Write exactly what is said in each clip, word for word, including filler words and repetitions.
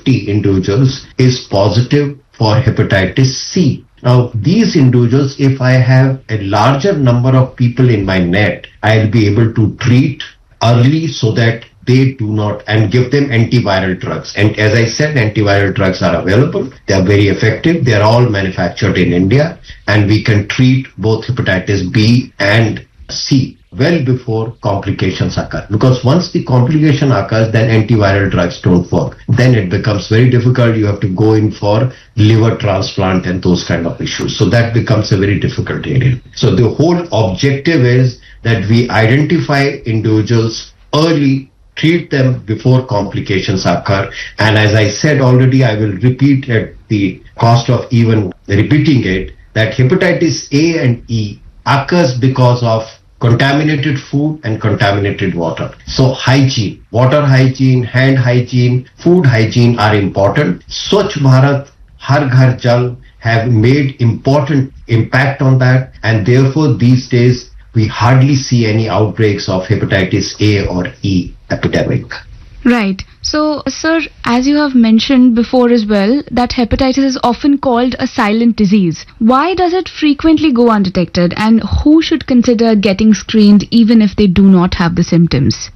fifty individuals is positive for hepatitis C. Now, these individuals, if I have a larger number of people in my net, I'll be able to treat early so that they do not, and give them antiviral drugs. And as I said, antiviral drugs are available. They are very effective. They are all manufactured in India, and we can treat both hepatitis B and C well before complications occur. Because once the complication occurs, then antiviral drugs don't work. Then it becomes very difficult. You have to go in for liver transplant and those kind of issues. So that becomes a very difficult area. So the whole objective is that we identify individuals early, treat them before complications occur. And as I said already, I will repeat at the cost of even repeating it, that hepatitis A and E occurs because of contaminated food and contaminated water. So hygiene, water hygiene, hand hygiene, food hygiene are important. Swachh Bharat, Har Ghar Jal have made important impact on that, and therefore these days we hardly see any outbreaks of hepatitis A or E epidemic. Right. So, sir, as you have mentioned before as well, that hepatitis is often called a silent disease. Why does it frequently go undetected, and who should consider getting screened even if they do not have the symptoms?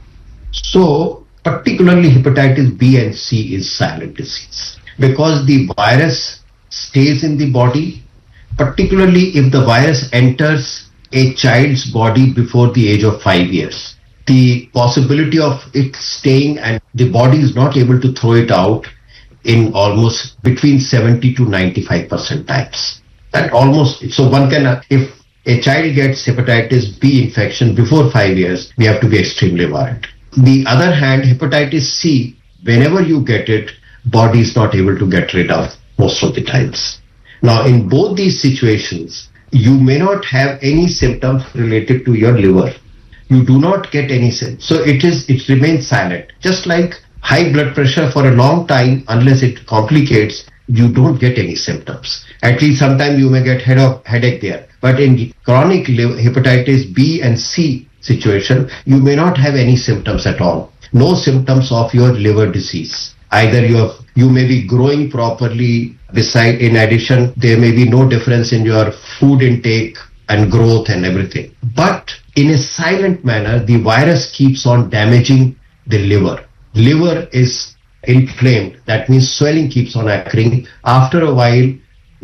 So, particularly hepatitis B and C is silent disease because the virus stays in the body, particularly if the virus enters a child's body before the age of five years. The possibility of it staying and the body is not able to throw it out in almost between seventy to ninety-five percent times. That almost, so one can, if a child gets hepatitis B infection before five years, we have to be extremely worried. The other hand, hepatitis C, whenever you get it, body is not able to get rid of most of the times. Now, in both these situations, you may not have any symptoms related to your liver. You do not get any symptoms. So it is, it remains silent. Just like high blood pressure for a long time, unless it complicates, you don't get any symptoms. At least sometimes you may get head of, headache there. But in chronic hepatitis B and C situation, you may not have any symptoms at all. No symptoms of your liver disease. Either you have, you may be growing properly. Beside, in addition, there may be no difference in your food intake and growth and everything. But in a silent manner, the virus keeps on damaging the liver. Liver is inflamed. That means swelling keeps on occurring. After a while,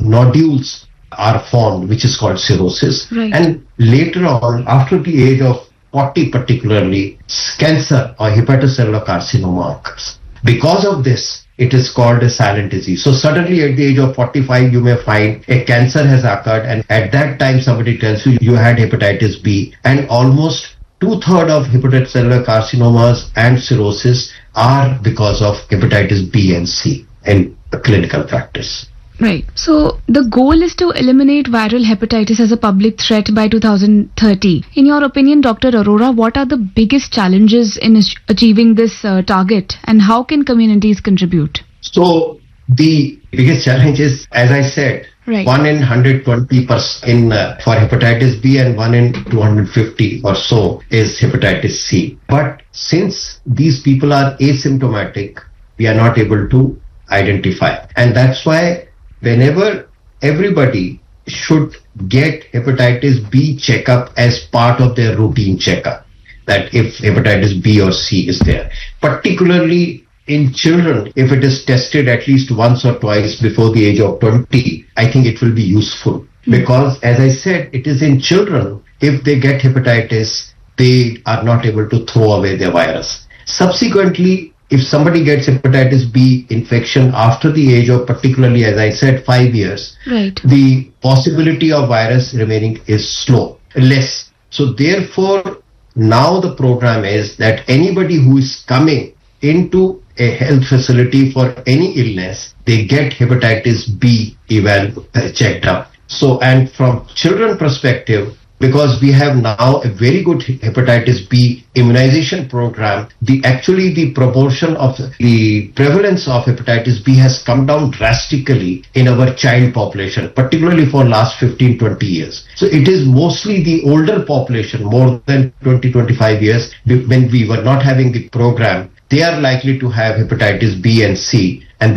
nodules are formed, which is called cirrhosis. Right. And later on, after the age of forty particularly, cancer or hepatocellular carcinoma occurs. Because of this, it is called a silent disease. So suddenly at the age of forty-five, you may find a cancer has occurred, and at that time somebody tells you you had hepatitis B, and almost two-thirds of hepatocellular carcinomas and cirrhosis are because of hepatitis B and C in clinical practice. Right. So the goal is to eliminate viral hepatitis as a public threat by two thousand thirty. In your opinion, Doctor Arora, what are the biggest challenges in achieving this uh, target, and how can communities contribute? So the biggest challenge is, as I said, right. one in one hundred twenty percent in uh, for hepatitis B and one in two hundred fifty or so is hepatitis C. But since these people are asymptomatic, we are not able to identify, and that's why whenever everybody should get hepatitis B checkup as part of their routine checkup, that if hepatitis B or C is there, particularly in children, if it is tested at least once or twice before the age of twenty, I think it will be useful. Mm-hmm. Because as I said, it is in children, if they get hepatitis, they are not able to throw away their virus. Subsequently, if somebody gets hepatitis B infection after the age of, particularly as I said, five years, right, the possibility of virus remaining is slow, less. So therefore, now the program is that anybody who is coming into a health facility for any illness, they get hepatitis B eval uh, checked up. So, and from children perspective, because we have now a very good hepatitis B immunization program, the actually the proportion of the prevalence of hepatitis B has come down drastically in our child population, particularly for last fifteen to twenty years. So it is mostly the older population, more than twenty to twenty-five years, when we were not having the program, they are likely to have hepatitis B and C. And